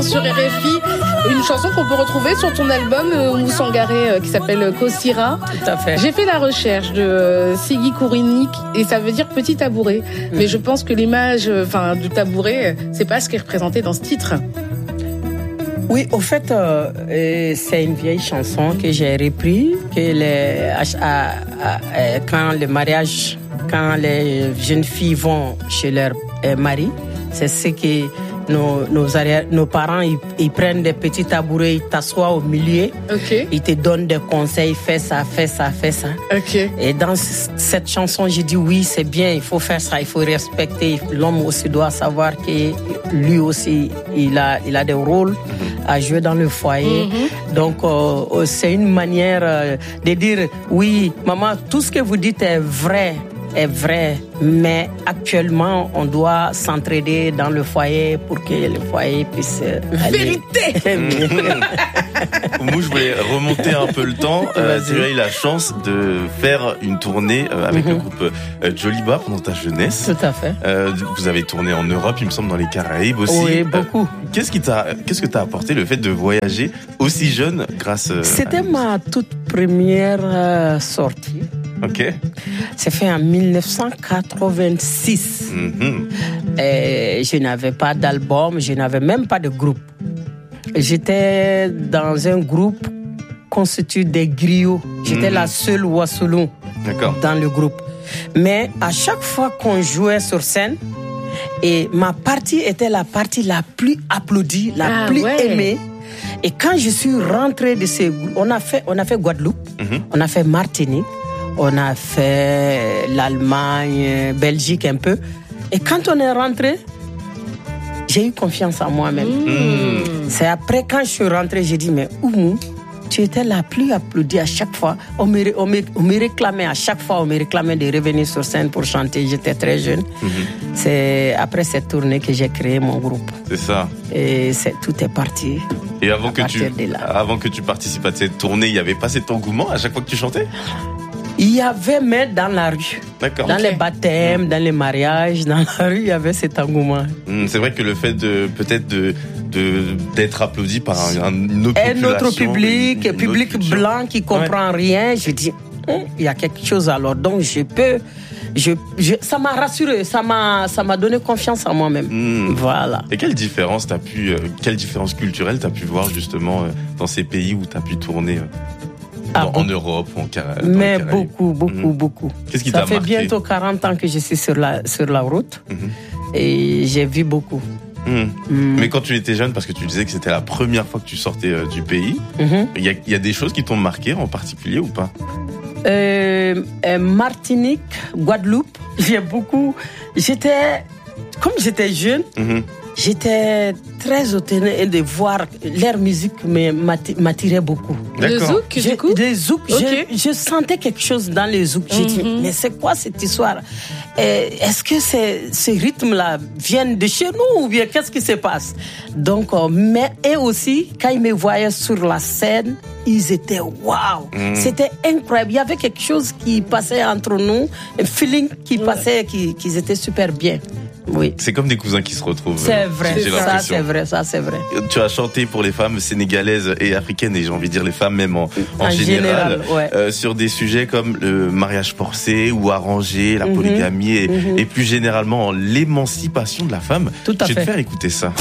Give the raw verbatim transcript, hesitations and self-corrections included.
sur R F I, une chanson qu'on peut retrouver sur ton album euh, Moussangaré euh, qui s'appelle Kosira. Tout à fait. J'ai fait la recherche de euh, Sigi Kourinik et ça veut dire petit tabouret. Mm-hmm. Mais je pense que l'image enfin, du tabouret, c'est pas ce qui est représenté dans ce titre. Oui, au fait, euh, c'est une vieille chanson que j'ai reprise, que les, à, à, à, quand le mariage, quand les jeunes filles vont chez leur euh, mari, c'est ce que nos, nos, arrière, nos parents, ils, ils prennent des petits tabourets, ils t'assoient au milieu, okay. Ils te donnent des conseils, fais ça, fais ça, fais ça. Okay. Et dans cette chanson, j'ai dit oui, c'est bien, il faut faire ça, il faut respecter. L'homme aussi doit savoir que lui aussi, il a, il a des rôles à jouer dans le foyer. Mm-hmm. Donc, euh, c'est une manière euh, de dire oui, maman, tout ce que vous dites est vrai. est vrai, mais actuellement, on doit s'entraider dans le foyer pour que le foyer puisse aller. Vérité. Moi, je voulais remonter un peu le temps. Euh, tu as eu la chance de faire une tournée euh, avec mm-hmm. le groupe euh, Joliba pendant ta jeunesse. Tout à fait. Euh, vous avez tourné en Europe, il me semble, dans les Caraïbes aussi. Oui, beaucoup. Euh, qu'est-ce qui t'a, qu'est-ce que t'a apporté le fait de voyager aussi jeune grâce euh, C'était à ma toute première euh, sortie. Ok. C'est fait en dix-neuf cent quatre-vingt-six. Mm-hmm. Et je n'avais pas d'album, je n'avais même pas de groupe. J'étais dans un groupe constitué des griots. J'étais mm-hmm. la seule Wassoulou dans le groupe. Mais à chaque fois qu'on jouait sur scène, et ma partie était la partie la plus applaudie, la ah, plus ouais. aimée. Et quand je suis rentrée de ces groupes, on a fait, on a fait Guadeloupe, mm-hmm. on a fait Martinique, on a fait l'Allemagne, Belgique un peu. Et quand on est rentré, j'ai eu confiance en moi-même. Mmh. C'est après, quand je suis rentré, j'ai dit, mais Oumou, tu étais la plus applaudie à chaque fois. On me, on, me, on me réclamait, à chaque fois, on me réclamait de revenir sur scène pour chanter. J'étais très jeune. Mmh. C'est après cette tournée que j'ai créé mon groupe. C'est ça. Et c'est, tout est parti. Et avant que, tu, avant que tu participes à cette tournée, il n'y avait pas cet engouement à chaque fois que tu chantais ? Il y avait, mais dans la rue. D'accord. Dans okay. les baptêmes, mmh. dans les mariages, dans la rue, il y avait cet engouement. Mmh, c'est vrai que le fait de, peut-être de, de, d'être applaudi par un, un autre un autre public, un public blanc qui comprend ouais. rien, je dis, il y a quelque chose alors. Donc, je peux, je, je, ça m'a rassuré, ça m'a, ça m'a donné confiance en moi-même. Mmh. Voilà. Et quelle différence t'as pu, euh, quelle différence culturelle t'as pu voir justement euh, dans ces pays où t'as pu tourner euh... Ah, en Europe, en Caraïbes. Mais beaucoup, beaucoup, mmh. beaucoup. Qu'est-ce qui Ça t'a fait marqué? bientôt quarante ans que je suis sur la, sur la route mmh. et j'ai vu beaucoup. Mmh. Mmh. Mais quand tu étais jeune, parce que tu disais que c'était la première fois que tu sortais euh, du pays, il mmh. y, a, y a des choses qui t'ont marqué en particulier ou pas? euh, euh, Martinique, Guadeloupe, j'ai beaucoup... J'étais... Comme j'étais jeune... Mmh. J'étais très étonnée de voir leur musique m'attirait beaucoup. Le zouk, du coup? Les zouk, okay. je, je sentais quelque chose dans les zouk. J'ai mm-hmm. dit, mais c'est quoi cette histoire? Et est-ce que ces, ces rythmes-là viennent de chez nous ou bien qu'est-ce qui se passe? Donc, mais et aussi, quand ils me voyaient sur la scène, ils étaient waouh! Mm. C'était incroyable. Il y avait quelque chose qui passait entre nous, un feeling qui passait, qui, qui était super bien. Oui. C'est comme des cousins qui se retrouvent. C'est vrai, j'ai ça c'est vrai, ça c'est vrai. Tu as chanté pour les femmes sénégalaises et africaines, et j'ai envie de dire les femmes même en, en, en général, général ouais. euh, sur des sujets comme le mariage forcé ou arrangé, la mm-hmm. polygamie et, mm-hmm. et plus généralement l'émancipation de la femme. Tout à je vais fait. te faire écouter ça.